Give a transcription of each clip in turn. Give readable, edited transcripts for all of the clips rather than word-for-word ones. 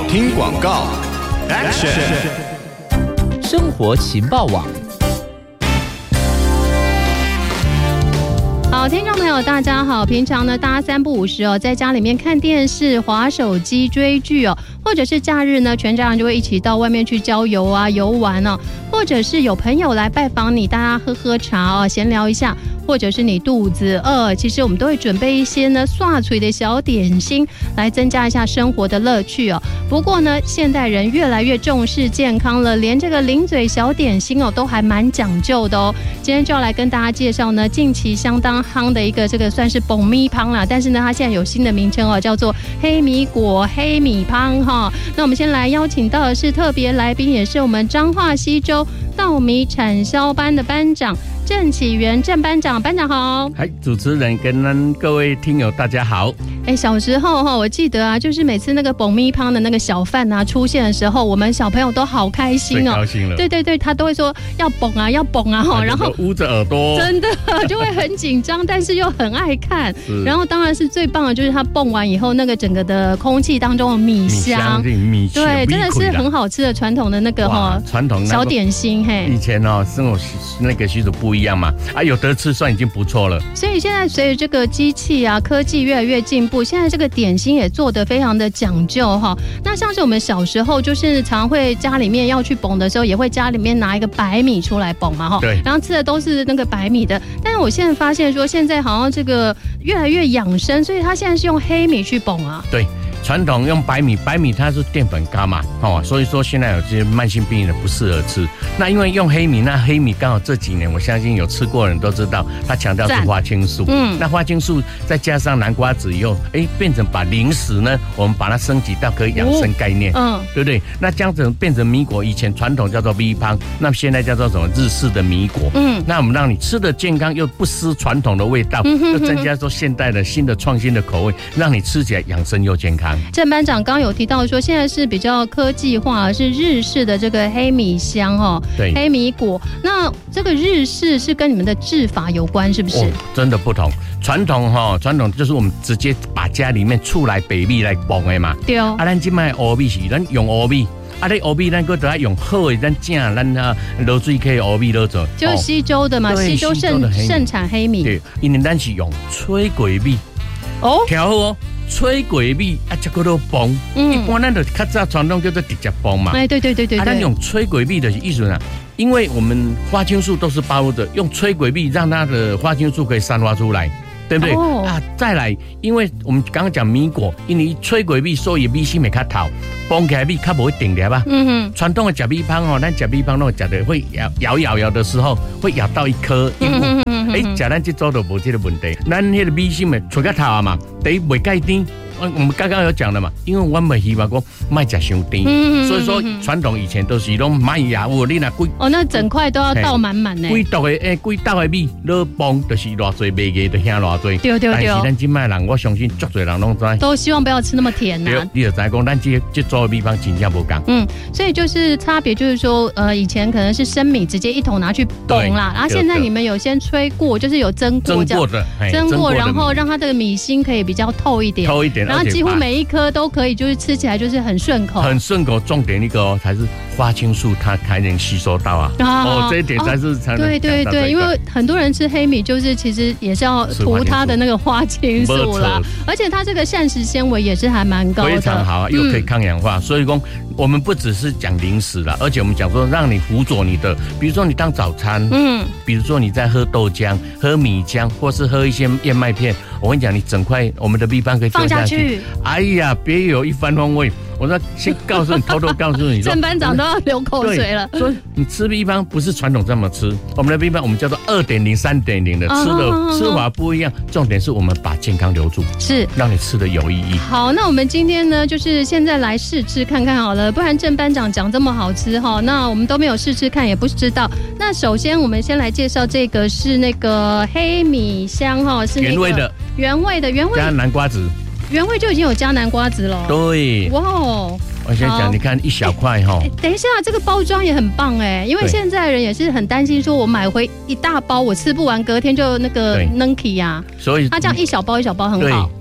听广告 ，Action！ 生活情报网。 好，听众朋友大家好，平常呢大家3不5时哦，在家里面看电视、滑手机、追剧哦，或者是假日呢，全家人就会一起到外面去郊游啊、游玩哦，或者是有朋友来拜访你，大家喝喝茶哦，闲聊一下。或者是你肚子饿，其实我们都会准备一些呢刷嘴的小点心，来增加一下生活的乐趣哦。不过呢，现代人越来越重视健康了，连这个零嘴小点心哦，都还蛮讲究的哦。今天就要来跟大家介绍呢，近期相当夯的一个这个算是爆米香啦，但是呢，它现在有新的名称哦，叫做黑米果黑米香哈。那我们先来邀请到的是特别来宾，也是我们彰化溪州稻米产销班的班长郑启源郑班长。班长好。 嗨，主持人跟各位听友大家好。 小时候哈，我记得啊，就是每次那个爆米香的那个小贩啊出现的时候，我们小朋友都好开心哦， 最高兴了。 对对对，他都会说要蹦啊要蹦啊哈，然后捂着耳朵， 真的就会很紧张，但是又很爱看。然后当然是最棒的就是他蹦完以后，那个整个的空气当中的米香，对，真的是很好吃的传统的那个哈传统小点心嘿。 以前哦，生活那个习俗不一样嘛，有得吃算已经不错了。 所以现在随着这个机器啊科技越来越进步，现在这个点心也做得非常的讲究哈。那像是我们小时候就是常会家里面要去蹦的时候，也会家里面拿一个白米出来蹦嘛哈。 对。 然后吃的都是那个白米的，但是我现在发现说现在好像这个越来越养生，所以他现在是用黑米去蹦啊。 对。传统用白米，白米它是淀粉高嘛，所以说现在有这些慢性病人不适合吃。那因为用黑米，那黑米刚好这几年，我相信有吃过的人都知道，它强调是花青素。那花青素再加上南瓜子以后，变成把零食呢，我们把它升级到可以养生概念，对不对？那这样子变成米果，以前传统叫做米香，那现在叫做什么日式的米果。那我们让你吃的健康又不失传统的味道，又增加说现代的新的创新的口味，让你吃起来养生又健康。 郑班长刚有提到说，现在是比较科技化，是日式的这个黑米香哦，对，黑米果。那这个日式是跟你们的制法有关，是不是？ 真的不同。传统就是我们直接把家里面厝内白米来蹦的嘛。对哦。咱今卖乌米是咱用乌米。你乌米咱搁得用好的，咱正咱落水溪乌米落做。 就是西周的嘛，西周盛产黑米。 对，因为咱是用炊过米。调好哦。炊过米才搁落蹦，一般咱就较早传统叫做直接蹦嘛。对。咱用炊过米的意思啊，因为我们花青素都是包的，用炊过米让它的花青素可以散发出来，对不对？再来，因为我们刚刚讲米果，因为炊过米，所以米心会较透，蹦起来米较不会定粒啊。传统的吃米香哦，咱吃米香都吃的会咬的时候会咬到一颗。吃咱这周都无这个问题，咱那个米心的吹较透嘛，第一袂介甜。我们刚刚有讲了嘛，因为我们希望说卖吃伤甜，所以说传统以前都是拢卖牙物，你那贵那整块都要倒满满呢。 贵倒的米，落蹦就是偌济卖个就遐偌济。对。但是咱今卖人，我相信足多人拢知， 都希望不要吃那么甜呐。 你就知讲，咱这做的米方真正无同。 所以就是差别就是说，以前可能是生米直接一桶拿去蹦啦，然后现在你们有先吹过，就是有蒸过蒸过，然后让它的米心可以比较透一点。然后几乎每一颗都可以，就是吃起来就是很顺口，很顺口。重点一个才是花青素，它才能吸收到啊。这一点才是才能。 对，因为很多人吃黑米，就是其实也是要涂它的那个花青素啦，而且它这个膳食纤维也是还蛮高的， 非常好啊，又可以抗氧化。所以说，我们不只是讲零食啦，而且我们讲说让你辅佐你的，比如说你当早餐，比如说你在喝豆浆、喝米浆，或是喝一些燕麦片。我跟你讲，你整块我们的米饭可以放下去。 哎呀，别有一番风味。我说先告诉你，偷偷告诉你， 郑班长都要流口水了。 所以你吃米饭不是传统这么吃，我们的米饭我们叫做2.0、3.0的，吃法不一样。重点是我们把健康留住，是让你吃的有意义。 好，那我们今天呢，就是现在来试吃看看好了，不然郑班长讲这么好吃哈，那我们都没有试吃看，也不知道。那首先我们先来介绍这个是那个黑米香哈，是那个原味的加南瓜子。 原味就已经有加南瓜子了。 对，哇哦！我先讲，你看一小块哈。 等一下，这个包装也很棒哎，因为现在人也是很担心，说我买回一大包我吃不完，隔天就那个扔弃呀。所以它这样一小包一小包很好。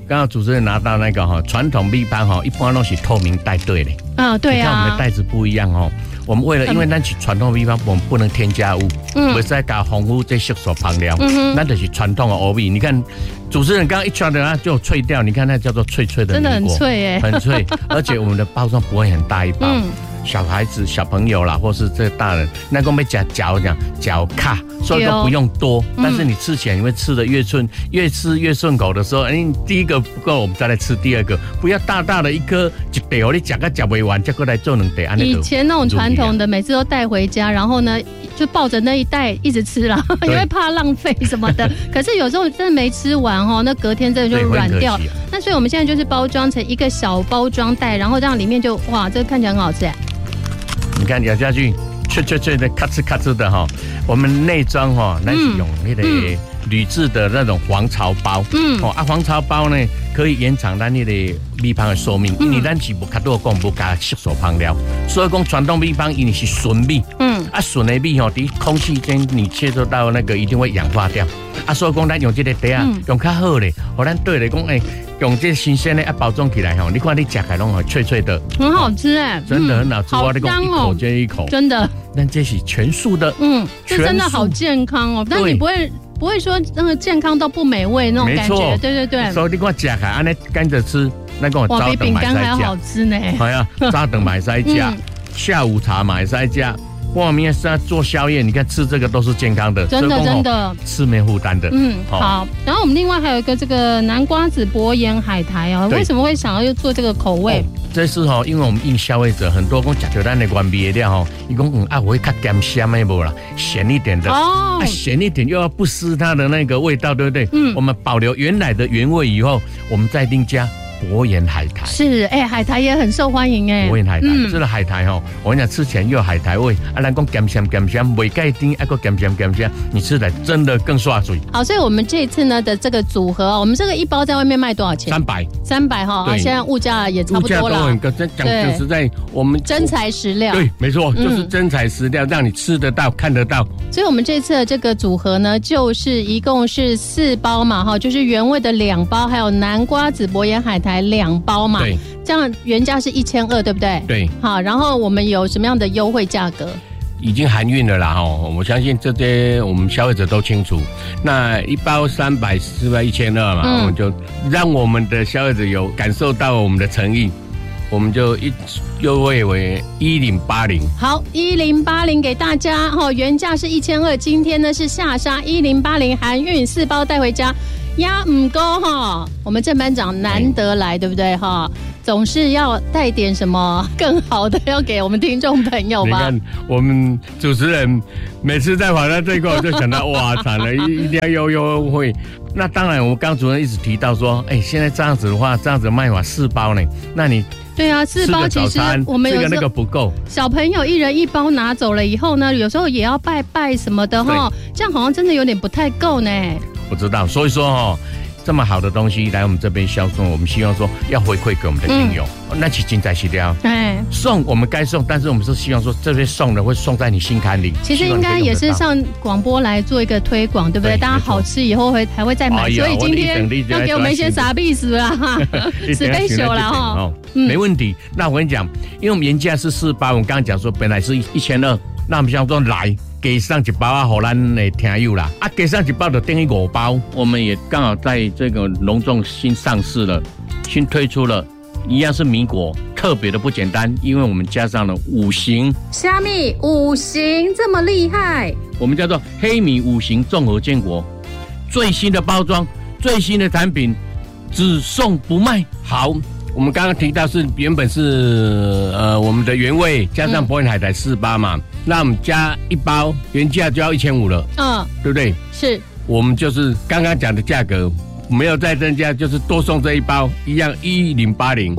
刚刚主持人拿到那个传统米芳一般都是透明袋对的。 对啊。你看我们的袋子不一样我们为了因为咱是传统米芳，我们不能添加物，不再加防腐这色素香料，那就是传统的欧米。你看主持人刚刚一圈的它就脆掉，你看那叫做脆脆的米果， 真的很脆很脆，而且我们的包装不会很大一包。小孩子、小朋友啦，或是这大人，那个没嚼卡，所以都不用多。但是你吃起来，你会吃的越吃越顺口的时候，第一个不够，我们再来吃第二个。不要大大的一颗一袋你夹不完，再过来做2袋。 以前那种传统的，每次都带回家，然后呢就抱着那一袋一直吃啦，因为怕浪费什么的。可是有时候真的没吃完那隔天真的就软掉。那所以我们现在就是包装成一个小包装袋，然后这样里面就哇，这个看起来很好吃。 你看咬下去，脆的，咔哧的我们内装那是用那个铝制的那种黄槽包。黄槽包呢可以延长咱那个米芳的寿命，因为咱是无较多讲无加色素香料，所以讲传统米芳因为是纯米。纯的米在空气间你接触到那个一定会氧化掉。所以讲咱用这个袋用较好的，和咱对来讲用这新鲜的包装起来你看你吃起来拢脆脆的， 很好吃真的很好吃。 我你讲一口接一口， 真的。 但这是全素的， 这真的好健康但你不会说那个健康到不美味那种感觉，对。 所以你看吃起来安尼跟着吃，那个比饼干还好吃呢。 系啊，早顿买塞加，下午茶买塞加。外面是在做宵夜，你看吃这个都是健康的， 真的吃没负担的。 好。然后我们另外还有一个这个南瓜子薄盐海苔为什么会想要做这个口味？ 这是因为我们应消费者很多讲吃到咱的原味的料伊讲我会较咸咸的无啦，咸一点的咸一点又要不失它的那个味道，对不对？我们保留原来的原味以后，我们再另加薄盐海苔。 是海苔也很受欢迎薄盐海苔，这个海苔我跟你讲，吃起来又有海苔味咱讲咸咸，未盖丁还个咸咸，你吃起来真的更刷嘴。 好，所以我们这一次呢的这个组合，我们这个一包在外面卖多少钱？300现在物价也差不多了。 物价都讲实在，我们真材实料。 对，没错，就是真材实料，让你吃得到、看得到。 所以我们这次的这个组合呢，就是一共是4包嘛，就是原味的2包，还有南瓜子薄盐海苔2包嘛。对，这样原价是1200，对不对？ 对。 好，然后我们有什么样的优惠价格？ 已经含运了啦我相信这些我们消费者都清楚。那一包300、400、1200嘛，我们就让我们的消费者有感受到我们的诚意，我们就优惠为1080。好 ，1080给大家原价是1200，今天呢是下杀1080，含运4包带回家。呀，唔够我们郑班长难得来，对不对总是要带点什么更好的要给我们听众朋友吧。 你看我们主持人每次在访谈这一块就想到哇惨了，一定要优惠。那当然我们刚主任一直提到说现在这样子的话，这样子卖法4包呢，那你对啊，4包其实我们有那个不够， 小朋友1人1包拿走了以后呢，有时候也要拜什么的这样好像真的有点不太够呢。 我知道，所以说这么好的东西来我们这边销售，我们希望说要回馈给我们的听友，那是真材实料。送我们该送，但是我们是希望说这些送的会送在你心坎里。 其实应该也是上广播来做一个推广，对不对？大家好吃以后还会再买，所以今天要给我们一些傻逼死啦，special 啦没问题。那我跟你讲，因为我们原价是4包，我们刚刚讲说本来是1200，那我们想说来。给上1包给咱的听友啦，给上1包就等于5包。我们也刚好在这个隆重新上市了，新推出了，一样是米果，特别的不简单，因为我们加上了5型。 虾米5型这么厉害？ 我们叫做黑米5型综合坚果，最新的包装，最新的产品，只送不卖。好。我们刚刚提到是原本是我们的原味加上薄盐海苔4包嘛，那我们加1包原价就要1500了，对不对？ 是， 我们就是刚刚讲的价格，没有再增加，就是多送这1包，一样1080。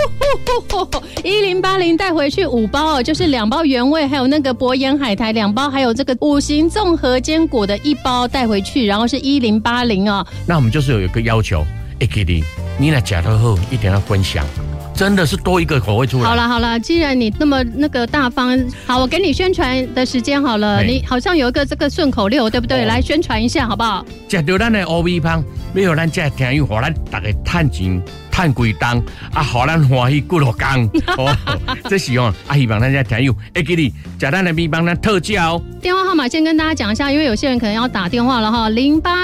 1080带回去5包就是2包原味，还有那个薄盐海苔2包，还有这个5型综合坚果的1包带回去，然后是1080 那我们就是有一个要求，Kitty。你来吃都好，一定要分享。 真的是多一个口味出来。 好了，既然你那么那个大方，好，我给你宣传的时间好了。你好像有一个这个顺口溜，对不对？来宣传一下好不好？ 吃到咱的乌米芳，要让咱这听友，让咱大家赚钱。赚几档啊，让咱欢喜几落工哦，这是哦啊，希望大家听友会记得吃咱的米帮咱特价哦。 电话号码先跟大家讲一下，因为有些人可能要打电话了哈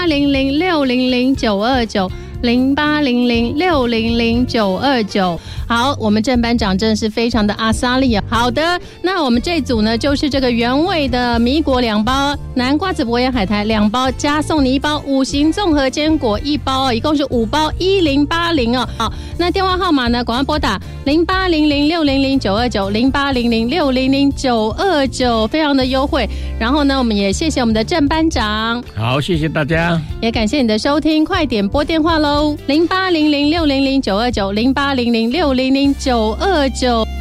，0800600929。0800600929。好，我们郑班长真的是非常的阿萨利啊。好的，那我们这组呢就是这个原味的米果2包，南瓜子博野海苔2包，加送你1包5型综合坚果1包，一共是5包1080哦。好，那电话号码呢，赶快拨打0800600929，0800600929，非常的优惠。然后呢，我们也谢谢我们的郑班长。 好，谢谢大家， 也感谢你的收听，快点拨电话喽，0800600929，0800600929。